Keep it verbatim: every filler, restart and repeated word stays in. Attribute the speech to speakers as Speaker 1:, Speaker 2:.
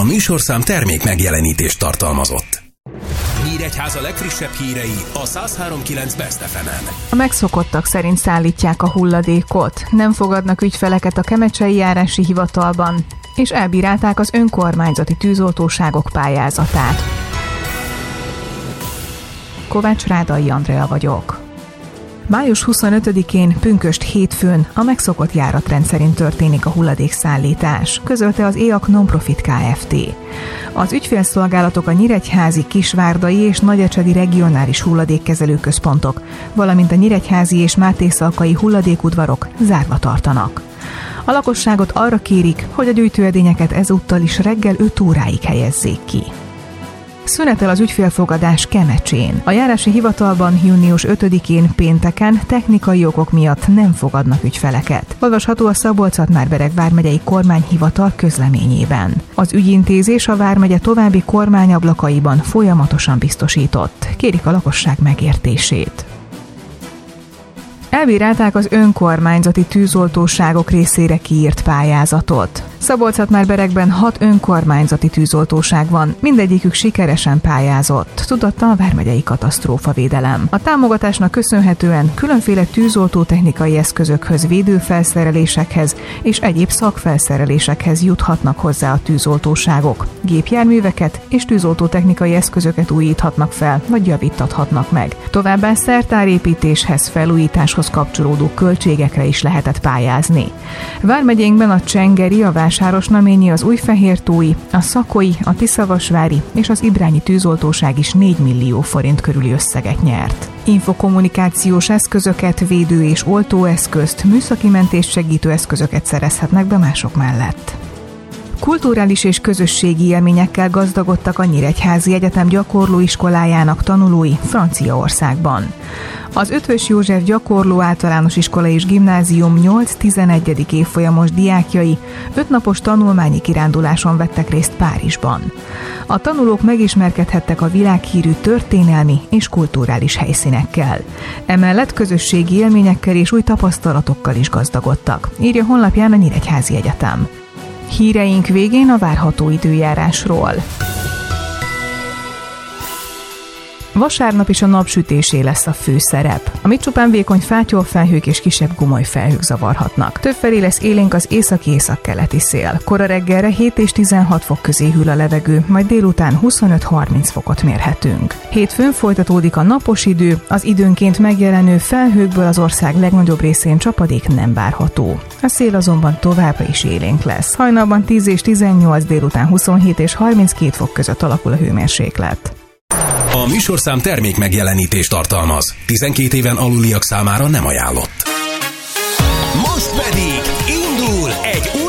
Speaker 1: műsorszám termék megjelenítést tartalmazott. Nyíregyháza legfrissebb hírei a száz három pont kilenc Best ef emen.
Speaker 2: A megszokottak szerint szállítják a hulladékot, nem fogadnak ügyfeleket a Kemecsei járási hivatalban, és elbírálták az önkormányzati tűzoltóságok pályázatát. Kovács Rádai Andrea vagyok. május huszonötödikén pünkösd hétfőn a megszokott járatrend szerint történik a hulladékszállítás, közölte az é á ká Nonprofit Kft. Az ügyfélszolgálatok a nyíregyházi, kisvárdai és nagyecsedi regionális hulladékkezelő központok, valamint a nyíregyházi és mátészalkai hulladékudvarok zárva tartanak. A lakosságot arra kérik, hogy a gyűjtőedényeket ezúttal is reggel öt óráig helyezzék ki. Szünetel az ügyfélfogadás Kemecsén. A járási hivatalban június ötödikén pénteken technikai okok miatt nem fogadnak ügyfeleket. Olvasható a Szabolcs-Szatmár-Bereg vármegyei kormányhivatal közleményében. Az ügyintézés a vármegye további kormányablakaiban folyamatosan biztosított. Kérik a lakosság megértését. Elbírálták az önkormányzati tűzoltóságok részére kiírt pályázatot. Szabolcs-Szatmár-Beregben hat önkormányzati tűzoltóság van, mindegyikük sikeresen pályázott, tudatta a vármegyei katasztrófavédelem. A támogatásnak köszönhetően különféle tűzoltótechnikai eszközökhöz, védőfelszerelésekhez és egyéb szakfelszerelésekhez juthatnak hozzá a tűzoltóságok. Gépjárműveket és tűzoltótechnikai eszközöket újíthatnak fel, vagy javítathatnak meg. Továbbá szertárépítéshez, felújításhoz kapcsolódó költségekre is lehetett pályázni. Vármegyénkben a Csengeri, a Vásárosnaményi, az Újfehértói, a Szakói, a Tiszavasvári és az Ibrányi tűzoltóság is négy millió forint körüli összeget nyert. Infokommunikációs eszközöket, védő- és oltóeszközt, műszaki mentést segítő eszközöket szerezhetnek be mások mellett. Kulturális és közösségi élményekkel gazdagodtak a Nyíregyházi Egyetem gyakorlóiskolájának tanulói Franciaországban. Az Eötvös József Gyakorló Általános Iskola és Gimnázium nyolc-tizenegyedik évfolyamos diákjai ötnapos tanulmányi kiránduláson vettek részt Párizsban. A tanulók megismerkedhettek a világhírű történelmi és kulturális helyszínekkel. Emellett közösségi élményekkel és új tapasztalatokkal is gazdagodtak, írja honlapján a Nyíregyházi Egyetem. Híreink végén a várható időjárásról. Vasárnap is a napsütésé lesz a főszerep, amit csupán vékony fátyolfelhők és kisebb gumolyfelhők zavarhatnak. Többfelé lesz élénk az északi-északkeleti szél. Kora reggelre hét és tizenhat fok közé hűl a levegő, majd délután huszonöt-harminc fokot mérhetünk. Hétfőn folytatódik a napos idő, az időnként megjelenő felhőkből az ország legnagyobb részén csapadék nem várható. A szél azonban továbbra is élénk lesz. Hajnalban tíz és tizennyolc, délután huszonhét és harminckét fok között alakul a hőmérséklet.
Speaker 1: A műsorszám termék megjelenítést tartalmaz. tizenkét éven aluliak számára nem ajánlott. Most pedig indul egy